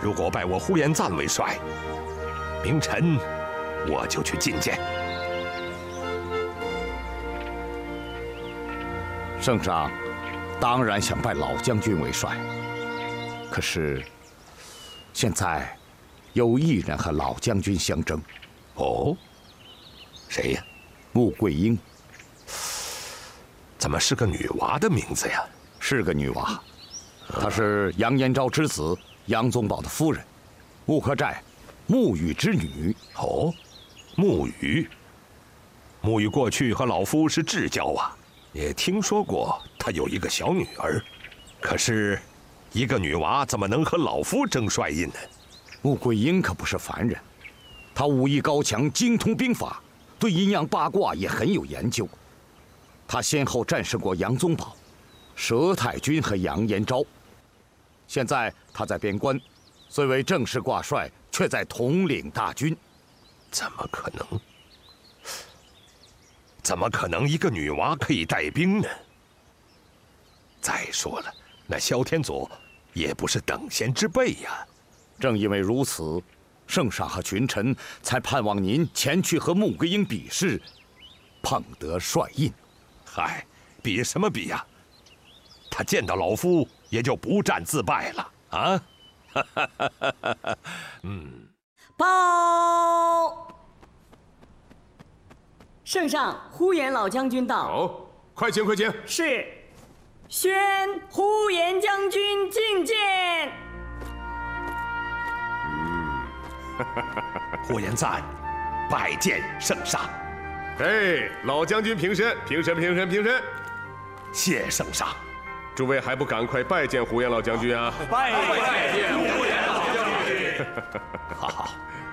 如果拜我呼延赞为帅，明晨我就去觐见。 圣上当然想拜老将军为帅，可是现在有一人和老将军相争。 哦，谁呀？ 穆桂英。 怎么是个女娃的名字呀？ 是个女娃，她是杨延昭之子杨宗保的夫人，穆克寨穆羽之女。 哦，穆羽。穆羽过去和老夫是至交啊，也听说过他有一个小女儿。可是，一个女娃怎么能和老夫争帅印呢？ 穆桂英可不是凡人，她武艺高强，精通兵法，对阴阳八卦也很有研究。她先后战胜过杨宗保、佘太君和杨延昭。现在她在边关，虽为正式挂帅，却在统领大军。 怎么可能？怎么可能一个女娃可以带兵呢？再说了，那萧天佐也不是等闲之辈呀。 正因为如此，圣上和群臣才盼望您前去和穆桂英比试，捧得帅印。 嗨，比什么比呀？他见到老夫也就不战自败了啊！ 报！圣上，呼延老将军到。 好，快请快请。 是，宣呼延将军觐见。 呼延赞，拜见圣上。 哎，老将军平身，平身，平身，平身。 谢圣上。 诸位还不赶快拜见呼延老将军啊！ 拜见呼延老将军。 好。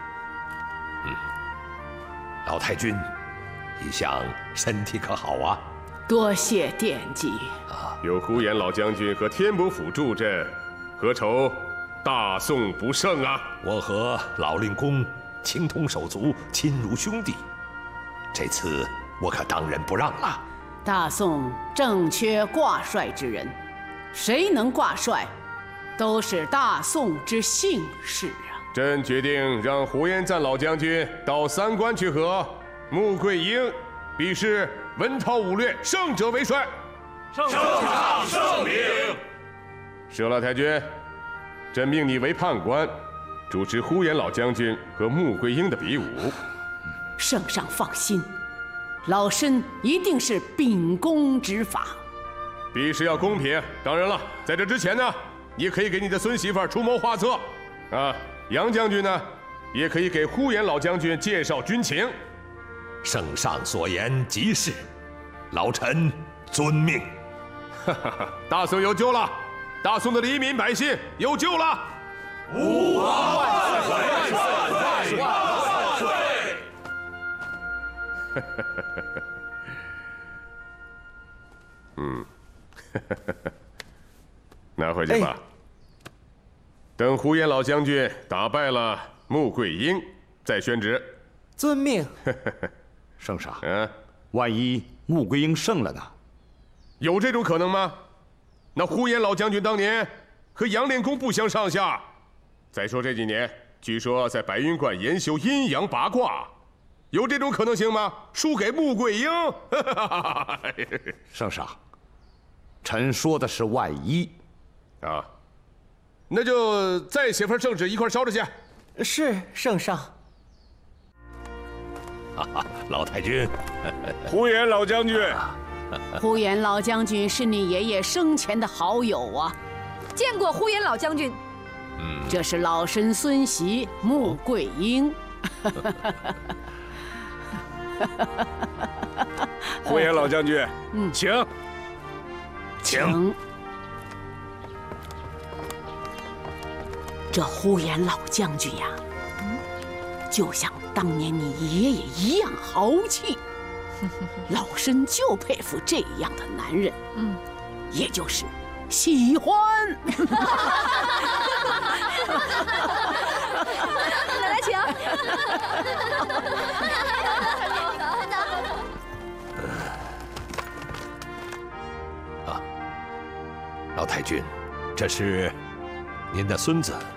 老太君，一向身体可好啊？ 多谢惦记。 有呼延老将军和天伯府助阵，何愁大宋不胜啊？ 我和老令公情同手足，亲如兄弟。这次我可当仁不让了。 大宋正缺挂帅之人，谁能挂帅，都是大宋之幸事啊！ 朕决定让呼延赞老将军到三关去和穆桂英比试文韬武略，胜者为帅。 圣上圣明。 佘老太君，朕命你为判官，主持呼延老将军和穆桂英的比武。 圣上放心，老身一定是秉公执法。 比试要公平。当然了，在这之前呢，你也可以给你的孙媳妇出谋划策啊。杨将军呢，也可以给呼延老将军介绍军情。 圣上所言极是，老臣遵命。 大宋有救了，大宋的黎民百姓有救了。 吾皇万岁！万岁！万岁！ 拿回去吧。等呼延老将军打败了穆桂英，再宣旨。 遵命。 圣上， 嗯， 万一穆桂英胜了呢？ 有这种可能吗？那呼延老将军当年和杨令公不相上下。再说这几年，据说在白云观研修阴阳八卦，有这种可能性吗？输给穆桂英？ 圣上，臣说的是万一。 啊，那就再写份圣旨一块烧着去。 是圣上。 老太君， 呼延老将军， 呼延老将军是你爷爷生前的好友啊， 见过呼延老将军。 这是老身孙媳穆桂英。 呼延老将军，请。 请。这呼延老将军呀，就像当年你爷爷一样豪气，老身就佩服这样的男人。也就是喜欢。 来，请。 老太君，这是您的孙子